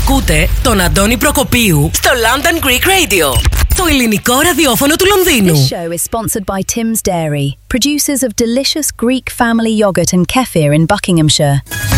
Ακούτε τον Αντώνη Προκοπίου στο London Greek Radio, το ελληνικό ραδιόφωνο του Λονδίνου. This show is sponsored by Tim's Dairy, producers of delicious Greek family yogurt and kefir in Buckinghamshire.